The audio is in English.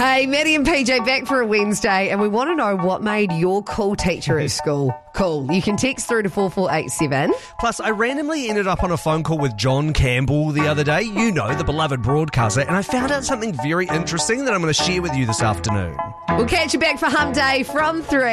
Hey, Maddie and PJ back for a Wednesday, and we want to know what made your cool teacher at school cool. You can text through to 4487. Plus, I randomly ended up on a phone call with John Campbell the other day, you know, the beloved broadcaster, and I found out something very interesting that I'm going to share with you this afternoon. We'll catch you back for Hump Day from 3.